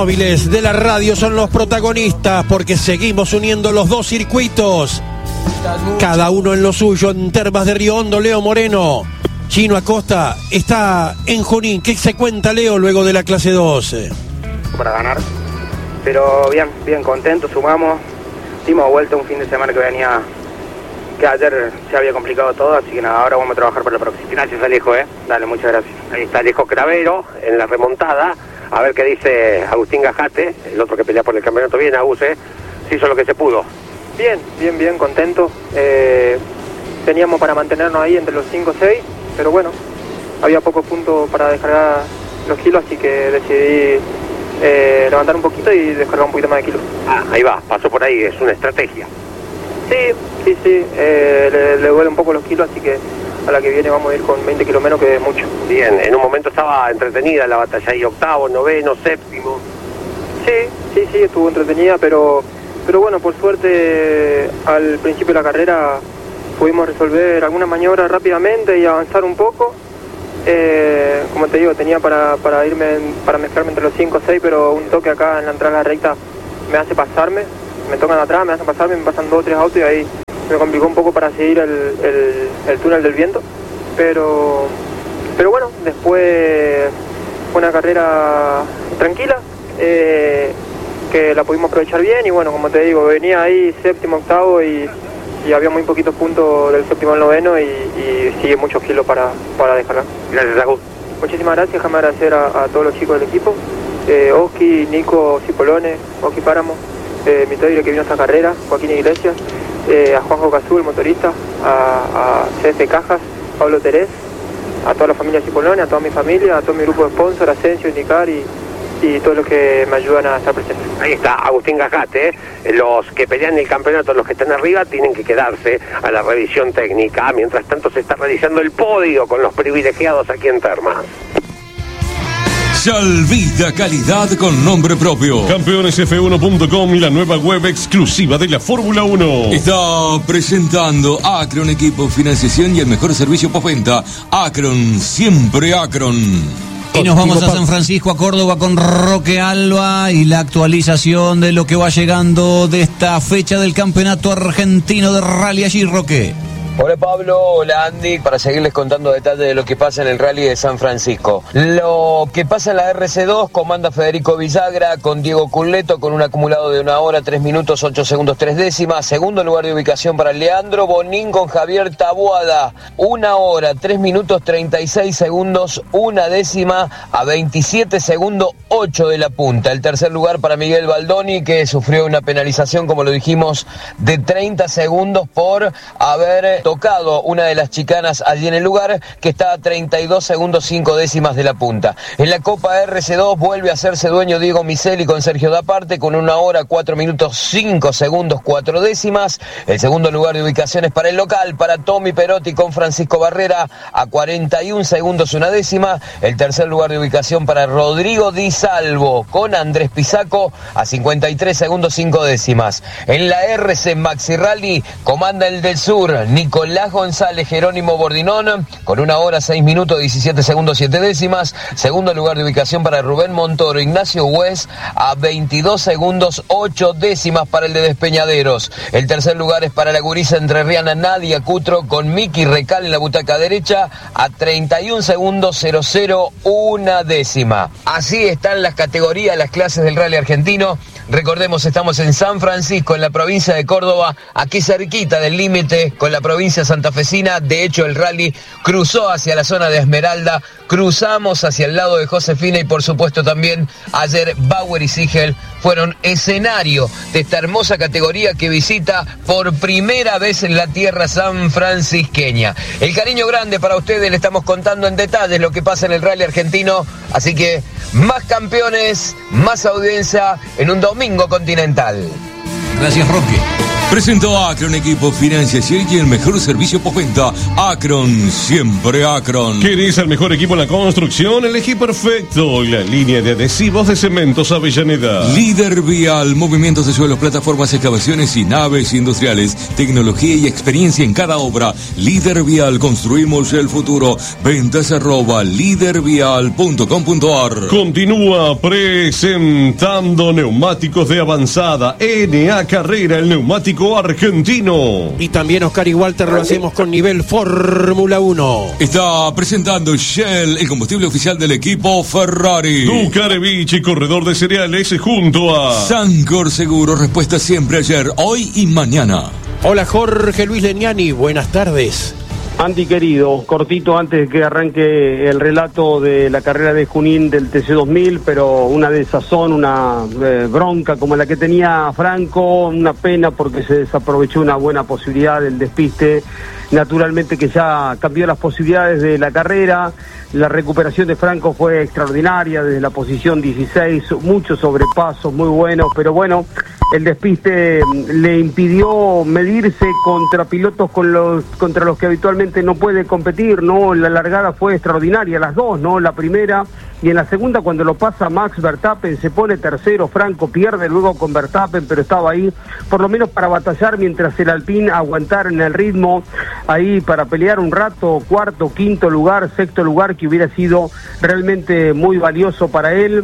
Móviles de la radio son los protagonistas porque seguimos uniendo los dos circuitos, cada uno en lo suyo. En Termas de Río Hondo, Leo Moreno. Chino Acosta está en Junín. ¿Qué se cuenta, Leo, luego de la clase 12? Para ganar, pero bien contento, sumamos, dimos vuelta un fin de semana que ayer se había complicado todo, así que nada, ahora vamos a trabajar para la próxima. Gracias, Alejo, Dale, muchas gracias. Ahí está Alejo Cravero en la remontada. A ver qué dice Agustín Gajate, el otro que pelea por el campeonato. Bien, Agus, se hizo lo que se pudo. Bien, contento. Teníamos para mantenernos ahí entre los 5 o 6, pero bueno, había pocos puntos para descargar los kilos, así que decidí levantar un poquito y descargar un poquito más de kilos. Ahí va, pasó por ahí, es una estrategia. Sí, le duele un poco los kilos, así que a la que viene vamos a ir con 20 kilos menos, que es mucho. Bien, en un momento estaba entretenida la batalla ahí, octavo, noveno, séptimo. Sí, estuvo entretenida, pero bueno, por suerte al principio de la carrera pudimos resolver algunas maniobras rápidamente y avanzar un poco. Como te digo, tenía para mezclarme entre los 5 o 6, pero un toque acá en la entrada a la recta me hace pasarme, me tocan atrás, me hacen pasarme, me pasan 2 o 3 autos y ahí me complicó un poco para seguir el túnel del viento, pero bueno, después fue una carrera tranquila, que la pudimos aprovechar bien y bueno, como te digo, venía ahí séptimo, octavo y había muy poquitos puntos del séptimo al noveno y sigue muchos kilos para descargar. Gracias, Agus. Muchísimas gracias, déjame agradecer a todos los chicos del equipo, Oski, Nico Cipolone, Oski Páramo, mi toire que vino a esta carrera, Joaquín Iglesias, a Juanjo Cazú, el motorista, a CF Cajas, Pablo Terés, a toda la familia Cipolone, a toda mi familia, a todo mi grupo de sponsor, Asensio, Indicar y todos los que me ayudan a estar presentes. Ahí está Agustín Gajate, los que pelean el campeonato, los que están arriba, tienen que quedarse a la revisión técnica. Mientras tanto se está realizando el podio con los privilegiados aquí en Termas. Salvita, calidad con nombre propio. Campeonesf1.com, la nueva web exclusiva de la Fórmula 1. Está presentando Acron Equipo, Financiación y el mejor servicio postventa. Acron, siempre Acron. Y nos vamos a San Francisco, a Córdoba, con Roque Alba y la actualización de lo que va llegando de esta fecha del Campeonato Argentino de Rally. Allí, Roque. Hola Pablo, hola Andy, para seguirles contando detalles de lo que pasa en el Rally de San Francisco. Lo que pasa en la RC2, comanda Federico Villagra con Diego Culleto con un acumulado de 1 hora, 3 minutos, 8 segundos, 3 décimas. Segundo lugar de ubicación para Leandro Bonín con Javier Taboada, 1 hora, 3 minutos, 36 segundos, 1 décima a 27 segundos, 8 de la punta. El tercer lugar para Miguel Baldoni, que sufrió una penalización, como lo dijimos, de 30 segundos por haber tocado una de las chicanas allí en el lugar, que está a 32 segundos 5 décimas de la punta. En la Copa RC2 vuelve a hacerse dueño Diego Miseli con Sergio Daparte con 1 hora 4 minutos 5 segundos 4 décimas. El segundo lugar de ubicación es para el local, para Tommy Perotti con Francisco Barrera a 41 segundos 1 décima. El tercer lugar de ubicación para Rodrigo Di Salvo con Andrés Pisaco a 53 segundos 5 décimas. En la RC Maxi Rally comanda el del Sur Nicolás González Jerónimo Bordinón con 1 hora 6 minutos 17 segundos 7 décimas. Segundo lugar de ubicación para Rubén Montoro Ignacio Hues a 22 segundos 8 décimas para el de Despeñaderos. El tercer lugar es para la gurisa entrerriana Nadia Cutro con Miki Recal en la butaca derecha a 31 segundos 001 décima. Así están las categorías, las clases del rally argentino. Recordemos, estamos en San Francisco, en la provincia de Córdoba, aquí cerquita del límite con la provincia santafesina. De hecho, el rally cruzó hacia la zona de Esmeralda, cruzamos hacia el lado de Josefina y por supuesto también ayer Bauer y Sigel fueron escenario de esta hermosa categoría que visita por primera vez en la tierra sanfrancisqueña. El cariño grande para ustedes, le estamos contando en detalles lo que pasa en el rally argentino, así que más campeones, más audiencia en un domingo continental. Gracias, Roque. Presentó Acron Equipo Financiación y el mejor servicio postventa. Acron, siempre Acron. ¿Querés el mejor equipo en la construcción? Elegí perfecto. La línea de adhesivos de Cementos Avellaneda. Líder Vial, movimientos de suelos, plataformas, excavaciones y naves industriales. Tecnología y experiencia en cada obra. Líder Vial, construimos el futuro. Ventas @lidervial.com.ar. Continúa presentando neumáticos de avanzada. NA Carrera, el neumático argentino. Y también Oscar y Walter lo hacemos con nivel Fórmula 1. Está presentando Shell, el combustible oficial del equipo Ferrari. Ducarevich, corredor de cereales, junto a Sancor Seguro, respuesta siempre ayer, hoy y mañana. Hola Jorge Luis Leniani, buenas tardes. Andy querido, cortito antes de que arranque el relato de la carrera de Junín del TC2000, pero una desazón, una bronca como la que tenía Franco, una pena porque se desaprovechó una buena posibilidad del despiste, naturalmente que ya cambió las posibilidades de la carrera. La recuperación de Franco fue extraordinaria desde la posición 16, muchos sobrepasos muy buenos, pero bueno, el despiste le impidió medirse contra pilotos contra los que habitualmente no puede competir, ¿no? La largada fue extraordinaria, las dos, ¿no? La primera y en la segunda cuando lo pasa Max Verstappen se pone tercero, Franco pierde luego con Verstappen, pero estaba ahí por lo menos para batallar mientras el Alpine aguantara en el ritmo, ahí para pelear un rato, cuarto, quinto lugar, sexto lugar, que hubiera sido realmente muy valioso para él.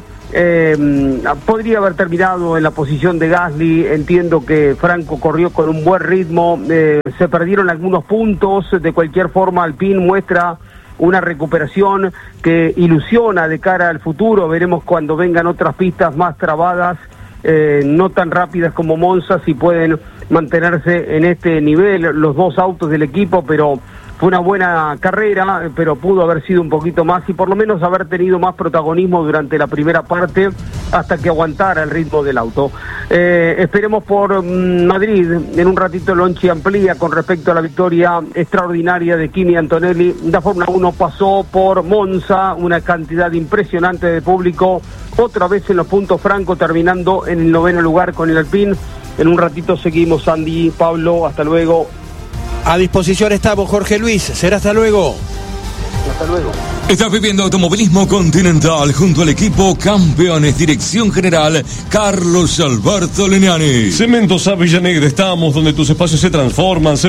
Podría haber terminado en la posición de Gasly. Entiendo que Franco corrió con un buen ritmo, se perdieron algunos puntos, de cualquier forma Alpine muestra una recuperación que ilusiona de cara al futuro. Veremos cuando vengan otras pistas más trabadas, no tan rápidas como Monza, si pueden mantenerse en este nivel los dos autos del equipo, pero fue una buena carrera, pero pudo haber sido un poquito más y por lo menos haber tenido más protagonismo durante la primera parte hasta que aguantara el ritmo del auto. Esperemos por Madrid, en un ratito Lonchi amplía con respecto a la victoria extraordinaria de Kimi Antonelli. La Fórmula 1 pasó por Monza, una cantidad impresionante de público, otra vez en los puntos francos, terminando en el 9º lugar con el Alpine. En un ratito seguimos, Andy, Pablo, hasta luego. A disposición estamos, Jorge Luis. Será hasta luego. Hasta luego. Estás viviendo Automovilismo Continental junto al equipo Campeones. Dirección General Carlos Alberto Leniani. Cementos Avellaneda, estamos donde tus espacios se transforman.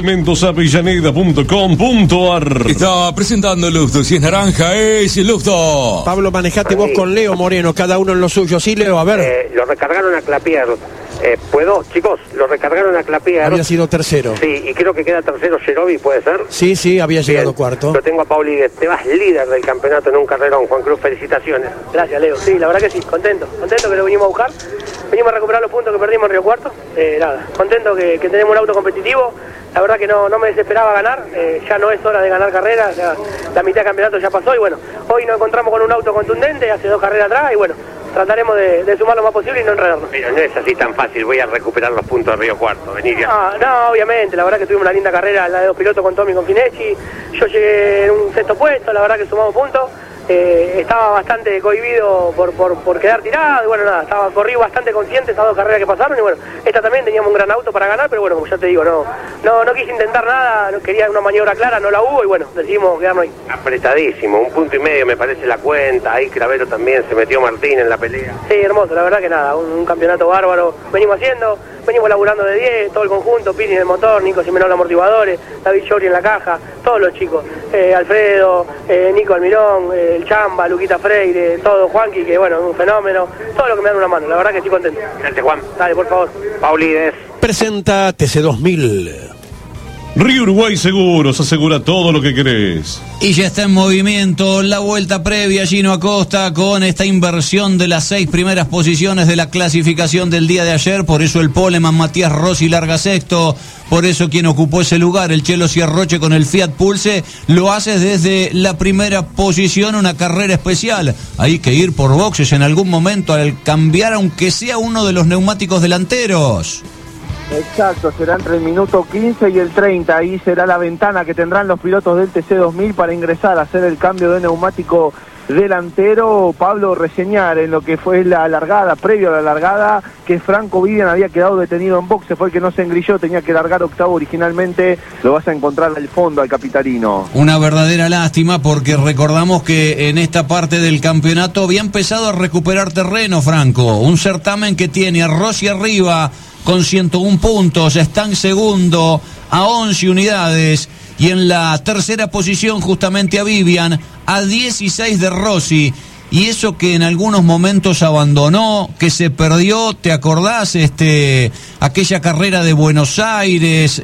cementosavellaneda.com.ar. Está presentando Lufto. Si es naranja, es Lufto. Pablo, manejate vos con Leo Moreno, cada uno en lo suyo. Sí, Leo, a ver. Lo recargaron a Clapier. ¿Puedo? Chicos, lo recargaron a Clapier. Había sido tercero. Sí, y creo que queda tercero Gerovi, ¿puede ser? Sí, había llegado cuarto. Lo tengo a Pauli, te vas líder del campeonato en un carrerón. Juan Cruz, felicitaciones. Gracias, Leo. Sí, la verdad que sí, contento que lo vinimos a buscar. Venimos a recuperar los puntos que perdimos en Río Cuarto. Contento que tenemos un auto competitivo. La verdad que no me desesperaba ganar. Ya no es hora de ganar carreras. La mitad del campeonato ya pasó y bueno, hoy nos encontramos con un auto contundente, hace 2 carreras atrás y bueno, trataremos de sumar lo más posible y no enredarnos. Pero no es así tan fácil, voy a recuperar los puntos de Río Cuarto, vení ya. No, obviamente, la verdad que tuvimos una linda carrera, la de 2 pilotos con Tommy y con Fineschi. Yo llegué en un 6º puesto, la verdad que sumamos puntos. Estaba bastante cohibido por quedar tirado y bueno, nada, corrí bastante consciente esas 2 carreras que pasaron y bueno, esta también teníamos un gran auto para ganar, pero bueno, como ya te digo, no quise intentar nada, no quería una maniobra clara, no la hubo y bueno, decidimos quedarnos ahí. Apretadísimo, 1,5 puntos me parece la cuenta, ahí Cravero también, se metió Martín en la pelea. Sí, hermoso, la verdad que nada, un campeonato bárbaro, venimos laburando de 10, todo el conjunto, Pini en el motor, Nico Simenón amortiguadores, David Llori en la caja, todos los chicos, Alfredo, Nico Almirón, el Chamba, Luquita Freire, todo, Juanqui, que bueno, un fenómeno, todo lo que me dan una mano, la verdad que estoy contento. Gracias, Juan. Dale, por favor. Paulides. Presenta TC2000. Río Uruguay Seguros, asegura todo lo que querés. Y ya está en movimiento la vuelta previa, Gino Acosta, con esta inversión de las 6 primeras posiciones de la clasificación del día de ayer. Por eso el poleman Matías Rossi larga sexto. Por eso quien ocupó ese lugar, el Chelo Ciarroche con el Fiat Pulse, lo hace desde la primera posición, una carrera especial. Hay que ir por boxes en algún momento al cambiar, aunque sea uno de los neumáticos delanteros. Exacto, será entre el minuto 15 y el 30, ahí será la ventana que tendrán los pilotos del TC2000 para ingresar a hacer el cambio de neumático delantero. Pablo, reseñar en lo que fue la largada, previo a la largada, que Franco Vivian había quedado detenido en boxe, fue el que no se engrilló, tenía que largar octavo originalmente, lo vas a encontrar al fondo al capitalino. Una verdadera lástima, porque recordamos que en esta parte del campeonato había empezado a recuperar terreno Franco, un certamen que tiene a Rossi arriba con 101 puntos, está en segundo a 11 unidades, y en la tercera posición justamente a Vivian, a 16 de Rossi, y eso que en algunos momentos abandonó, que se perdió, ¿te acordás? Aquella carrera de Buenos Aires,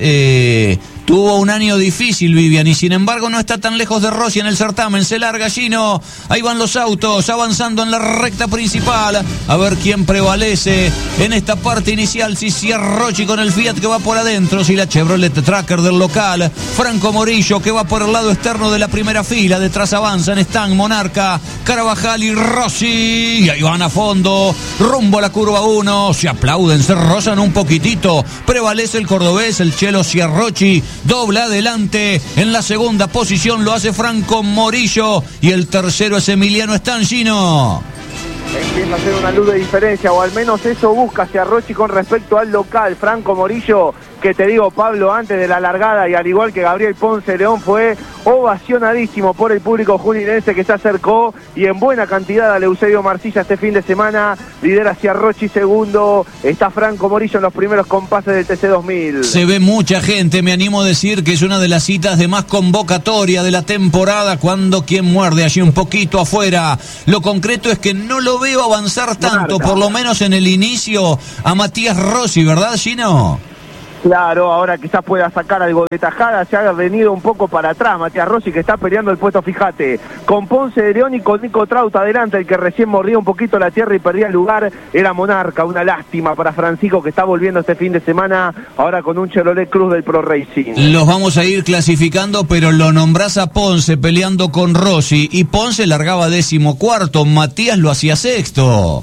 tuvo un año difícil Vivian, y sin embargo no está tan lejos de Rossi en el certamen. Se larga Gino, ahí van los autos avanzando en la recta principal, a ver quién prevalece en esta parte inicial, si Ciarrochi con el Fiat que va por adentro, si la Chevrolet Tracker del local, Franco Morillo que va por el lado externo de la primera fila, detrás avanzan Stan, Monarca, Carvajal y Rossi, y ahí van a fondo, rumbo a la curva 1, se aplauden, se rozan un poquitito, prevalece el cordobés, el Chelo Ciarrochi, dobla adelante, en la segunda posición lo hace Franco Morillo, y el tercero es Emiliano Stangino. Empieza a hacer una luz de diferencia, o al menos eso busca Ciarrochi con respecto al local. Franco Morillo, que te digo, Pablo, antes de la largada, y al igual que Gabriel Ponce León, fue ovacionadísimo por el público juninense que se acercó, y en buena cantidad a Eusebio Marcilla este fin de semana. Lidera Ciarrochi segundo, está Franco Morillo en los primeros compases del TC2000. Se ve mucha gente, me animo a decir que es una de las citas de más convocatoria de la temporada, cuando quien muerde allí un poquito afuera. Lo concreto es que no lo veo avanzar tanto, por lo menos en el inicio, a Matías Rossi, ¿verdad, Gino? Claro, ahora quizás pueda sacar algo de tajada, se ha venido un poco para atrás Matías Rossi, que está peleando el puesto, fíjate, con Ponce de León y con Nico Trauta adelante. El que recién mordía un poquito la tierra y perdía el lugar era Monarca. Una lástima para Francisco, que está volviendo este fin de semana ahora con un Chevrolet Cruz del Pro Racing. Los vamos a ir clasificando, pero lo nombrás a Ponce peleando con Rossi, y Ponce largaba 14º, Matías lo hacía sexto.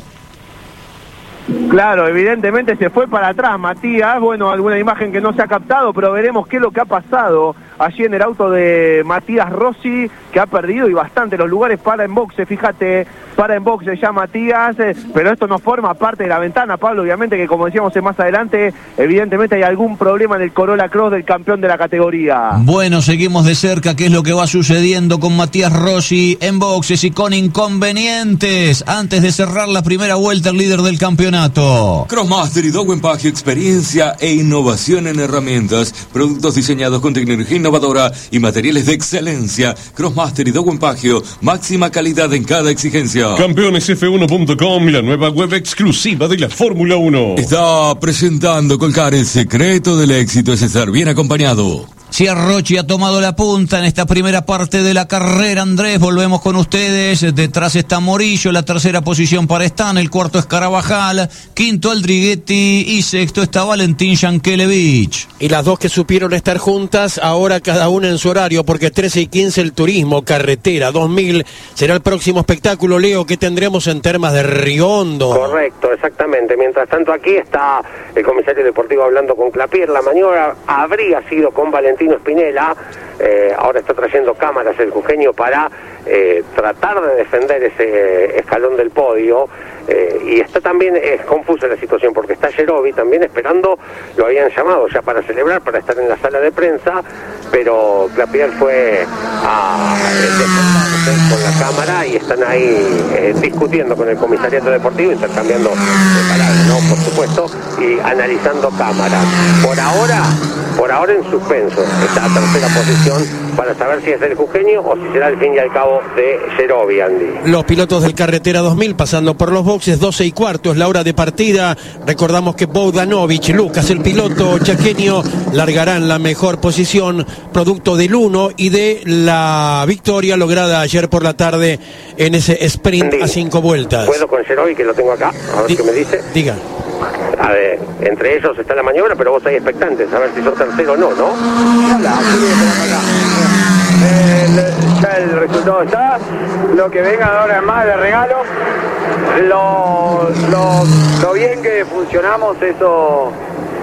Claro, evidentemente se fue para atrás Matías. Bueno, alguna imagen que no se ha captado, pero veremos qué es lo que ha pasado allí en el auto de Matías Rossi, que ha perdido y bastante los lugares. Para en boxe, fíjate, para en boxe ya Matías, pero esto no forma parte de la ventana, Pablo, obviamente, que como decíamos más adelante, evidentemente hay algún problema en el Corolla Cross del campeón de la categoría. Bueno, seguimos de cerca qué es lo que va sucediendo con Matías Rossi en boxes y con inconvenientes antes de cerrar la primera vuelta, el líder del campeonato. Crossmaster y Dowen Pagio, experiencia e innovación en herramientas, productos diseñados con tecnología innovadora y materiales de excelencia. Crossmaster y Dowen Pagio, máxima calidad en cada exigencia. Campeonesf1.com, la nueva web exclusiva de la Fórmula 1. Está presentando Colcar. El secreto del éxito es estar bien acompañado. Ciarrochi ha tomado la punta en esta primera parte de la carrera. Andrés, volvemos con ustedes. Detrás está Morillo, la tercera posición para Stan, el cuarto es Carvajal, quinto Aldriguetti y sexto está Valentín Yankelevich. Y las dos que supieron estar juntas, ahora cada una en su horario, porque 13 y 15 el turismo, carretera 2000, será el próximo espectáculo, Leo, que tendremos en Termas de Río Hondo. Correcto, exactamente. Mientras tanto aquí está el comisario deportivo hablando con Clapier. La maniobra habría sido con Valentín Spinella, ahora está trayendo cámaras el jujeño para tratar de defender ese escalón del podio, y está también, es confusa la situación porque está Yerovi también esperando, lo habían llamado ya para celebrar, para estar en la sala de prensa, pero Clapier fue a defenderse con la cámara y están ahí discutiendo con el comisariato deportivo, intercambiando palabras, ¿no? Por supuesto, y analizando cámaras. Por ahora en suspenso esta tercera posición para saber si es del jujeño o si será al fin y al cabo de Yerovi, Andy. Los pilotos del Carretera 2000 pasando por los boxes, 12:15 es la hora de partida. Recordamos que Bogdanovich, Lucas, el piloto chaqueño, largarán la mejor posición, producto del 1 y de la victoria lograda ayer por la tarde en ese sprint Andy, a 5 vueltas. ¿Puedo con Yerovi, que lo tengo acá? A ver qué me dice. Diga. A ver, entre ellos está la maniobra, pero vos ahí expectantes, a ver si sos tercero o no, ¿no? Ya el resultado está, lo que venga ahora es más de regalo, lo bien que funcionamos, eso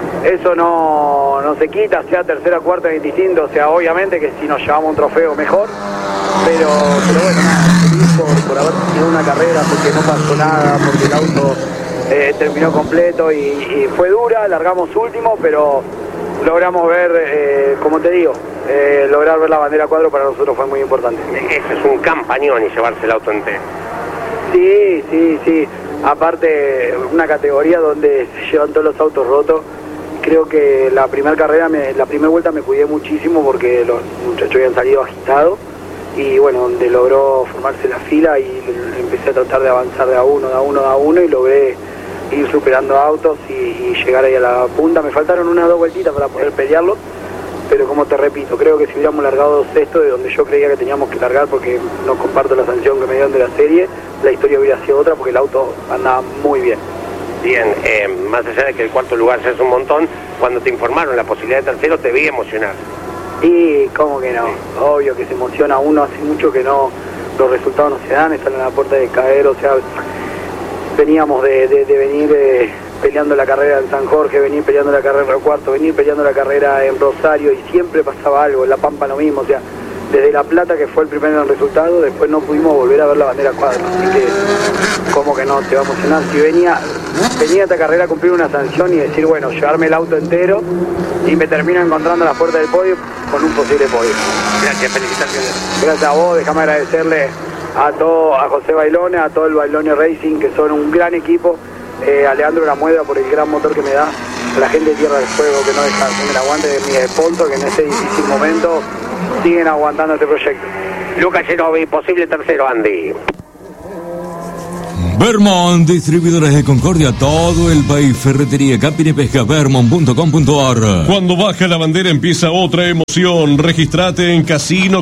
no se quita, sea tercera, cuarta, 25, o sea, obviamente que si nos llevamos un trofeo mejor, pero bueno, nada, por haber tenido una carrera, porque no pasó nada, porque el auto terminó completo y fue dura, largamos último, pero logramos ver, como te digo, lograr ver la bandera cuadro para nosotros fue muy importante. Ese es un campañón y llevarse el auto entero. Sí. Aparte, una categoría donde se llevan todos los autos rotos. Creo que la primera vuelta me cuidé muchísimo porque los muchachos habían salido agitados y bueno, donde logró formarse la fila y empecé a tratar de avanzar de a uno y logré ir superando autos y llegar ahí a la punta. Me faltaron unas 2 vueltitas para poder pelearlo, pero como te repito, creo que si hubiéramos largado sexto de donde yo creía que teníamos que largar, porque no comparto la sanción que me dieron de la serie, la historia hubiera sido otra porque el auto andaba muy bien. Bien, más allá de que el cuarto lugar ya es un montón, cuando te informaron la posibilidad de tercero te vi emocionar. Y cómo que no, obvio que se emociona uno, hace mucho que no, los resultados no se dan, están en la puerta de caer, o sea, veníamos de venir peleando la carrera en San Jorge, venir peleando la carrera en Cuarto, venir peleando la carrera en Rosario y siempre pasaba algo, en La Pampa lo mismo, o sea, desde La Plata, que fue el primero en el resultado, después no pudimos volver a ver la bandera cuadro, así que cómo que no, te va a emocionar. Si venía esta carrera a cumplir una sanción y decir, bueno, llevarme el auto entero y me termino encontrando a la puerta del podio con un posible podio. Gracias, felicitaciones. Gracias a vos, déjame agradecerle a José Bailone, a todo el Bailone Racing, que son un gran equipo, a Leandro Lamueda por el gran motor que me da, a la gente de Tierra del Fuego que no deja que me la aguante, de mis sponsors que en este difícil momento siguen aguantando este proyecto. Lucas Genovi, posible tercero, Andy. Vermont, distribuidores de Concordia, todo el país, ferretería, camping y pesca, vermont.com.ar. Cuando baja la bandera empieza otra emoción. Registrate en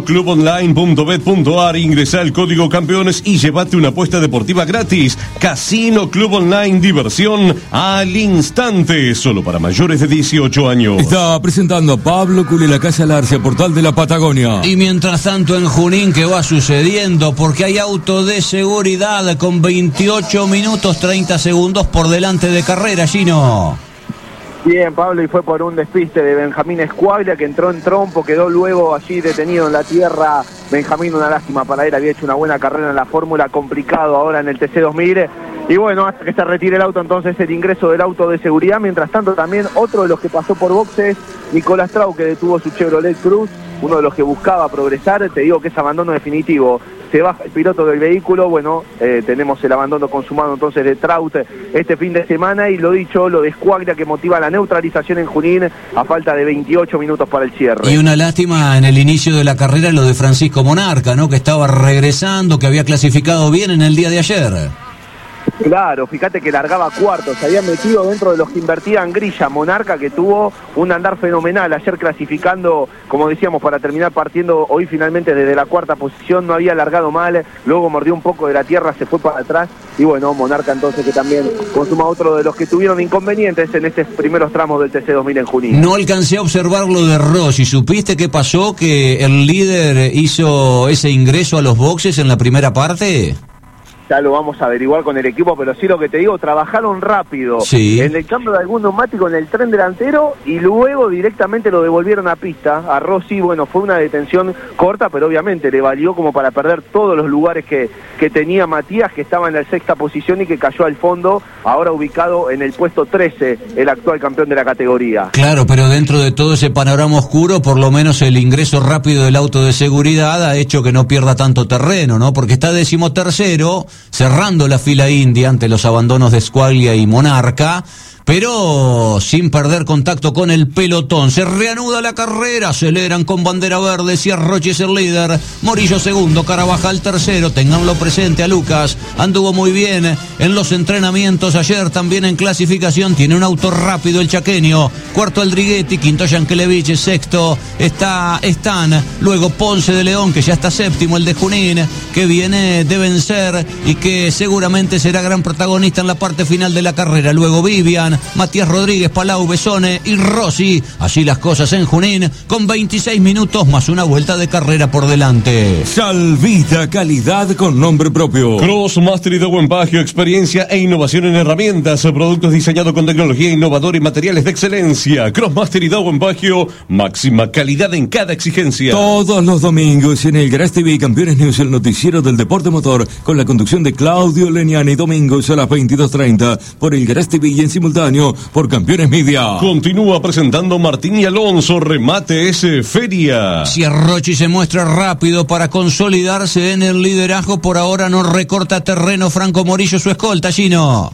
casinoclubonline.bet.ar, ingresa el código campeones y llévate una apuesta deportiva gratis. Casino Club Online, diversión al instante, solo para mayores de 18 años. Está presentando a Pablo Culi, la Casa Larcia, portal de la Patagonia. Y mientras tanto en Junín, ¿qué va sucediendo? Porque hay auto de seguridad con 28 minutos 30 segundos por delante de carrera, Gino. Bien, Pablo, y fue por un despiste de Benjamín Escuaglia, que entró en trompo, quedó luego allí detenido en la tierra. Benjamín, una lástima para él, había hecho una buena carrera en la Fórmula, complicado ahora en el TC2000. Y bueno, hasta que se retire el auto, entonces el ingreso del auto de seguridad. Mientras tanto, también otro de los que pasó por boxes, Nicolás Trau, que detuvo su Chevrolet Cruz, uno de los que buscaba progresar. Te digo que es abandono definitivo. Se baja el piloto del vehículo, bueno, tenemos el abandono consumado entonces de Traut este fin de semana, y lo dicho, lo de Escuaglia, que motiva la neutralización en Junín a falta de 28 minutos para el cierre. Y una lástima en el inicio de la carrera lo de Francisco Monarca, ¿no? Que estaba regresando, que había clasificado bien en el día de ayer. Claro, fíjate que largaba cuarto, se había metido dentro de los que invertían grilla. Monarca, que tuvo un andar fenomenal ayer clasificando, como decíamos, para terminar partiendo hoy finalmente desde la cuarta posición, no había largado mal, luego mordió un poco de la tierra, se fue para atrás, y bueno, Monarca entonces que también consuma otro de los que tuvieron inconvenientes en estos primeros tramos del TC2000 en Junín. No alcancé a observar lo de Rossi, ¿supiste qué pasó? ¿Que el líder hizo ese ingreso a los boxes en la primera parte? Ya lo vamos a averiguar con el equipo, pero sí lo que te digo, trabajaron rápido en el cambio de algún neumático en el tren delantero y luego directamente lo devolvieron a pista. A Rossi, bueno, fue una detención corta, pero obviamente le valió como para perder todos los lugares que tenía Matías, que estaba en la sexta posición y que cayó al fondo, ahora ubicado en el puesto 13, el actual campeón de la categoría. Claro, pero dentro de todo ese panorama oscuro, por lo menos el ingreso rápido del auto de seguridad ha hecho que no pierda tanto terreno, ¿no? Porque está 13º, cerrando la fila india ante los abandonos de Escuaglia y Monarca, pero sin perder contacto con el pelotón. Se reanuda la carrera, aceleran con bandera verde, Ciarrochi es el líder, Morillo segundo, Carabajal tercero. Ténganlo presente a Lucas, anduvo muy bien en los entrenamientos ayer, también en clasificación, tiene un auto rápido el chaqueño. Cuarto Aldriguetti, quinto Yankelevich, sexto está Stan, luego Ponce de León, que ya está séptimo, el de Junín, que viene de vencer y que seguramente será gran protagonista en la parte final de la carrera. Luego Vivian, Matías Rodríguez, Palau, Besone y Rossi. Allí las cosas en Junín, con 26 minutos más una vuelta de carrera por delante. Salvita, calidad con nombre propio. Crossmaster y Dowen Pagio, experiencia e innovación en herramientas, productos diseñados con tecnología innovadora y materiales de excelencia. Crossmaster y Dowen Pagio, máxima calidad en cada exigencia. Todos los domingos en el Garage TV Campeones News, el noticiero del deporte motor, con la conducción de Claudio Leniani, domingos a las 22:30 por el Garage TV y en simultáneo por Campeones Media. Continúa presentando Martín y Alonso, Remates Feria. Si Arrochi se muestra rápido para consolidarse en el liderazgo, por ahora no recorta terreno Franco Morillo, su escolta, Gino.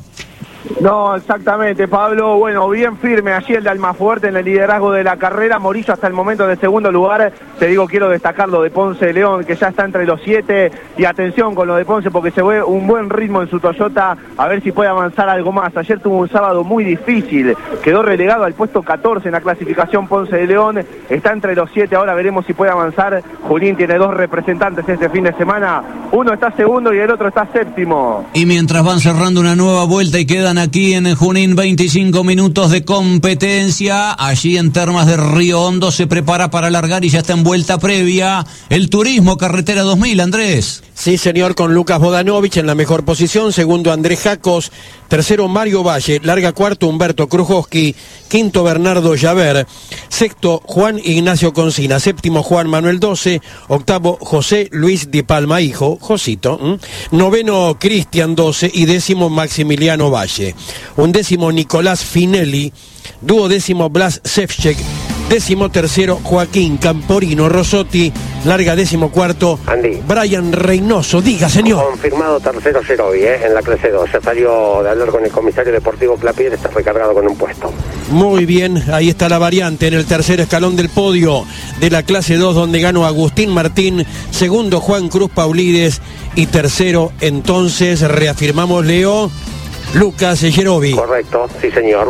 No, exactamente, Pablo. Bueno, bien firme allí el de Almafuerte en el liderazgo de la carrera. Morillo hasta el momento de segundo lugar. Te digo, quiero destacar lo de Ponce de León, que ya está entre los 7. Y atención con lo de Ponce, porque se ve un buen ritmo en su Toyota. A ver si puede avanzar algo más. Ayer tuvo un sábado muy difícil. Quedó relegado al puesto 14 en la clasificación Ponce de León. Está entre los 7. Ahora veremos si puede avanzar. Junín tiene 2 representantes este fin de semana. Uno está segundo y el otro está séptimo. Y mientras van cerrando una nueva vuelta y quedan aquí en Junín 25 minutos de competencia, allí en Termas de Río Hondo se prepara para largar y ya está en vuelta previa el Turismo Carretera 2000, Andrés. Sí, señor, con Lucas Bodanovich en la mejor posición, segundo Andrés Jacos, tercero Mario Valle, larga cuarto Humberto Krujowski, quinto Bernardo Llaver, sexto Juan Ignacio Concina, séptimo Juan Manuel 12, octavo José Luis Di Palma, hijo, Josito, noveno Cristian 12 y décimo Maximiliano Valle, undécimo Nicolás Finelli, duodécimo Blas Sefcek, décimo tercero Joaquín Camporino Rosotti, larga décimo cuarto Andy. Brian Reynoso. Diga, señor. Confirmado tercero Gerovi, en la clase 2. Se salió de hablar con el comisario deportivo Clapier, está recargado con un puesto. Muy bien, ahí está la variante en el tercer escalón del podio de la clase 2, donde ganó Agustín Martín, segundo Juan Cruz Paulides y tercero, entonces, reafirmamos, Leo, Lucas Gerovi. Correcto, sí señor.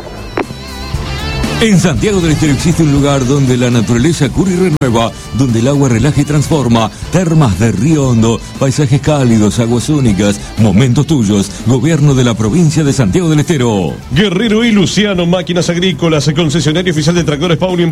En Santiago del Estero existe un lugar donde la naturaleza cura y renueva, donde el agua relaja y transforma. Termas de Río Hondo, paisajes cálidos, aguas únicas, momentos tuyos. Gobierno de la provincia de Santiago del Estero. Guerrero y Luciano, máquinas agrícolas, concesionario oficial de tractores Pauling.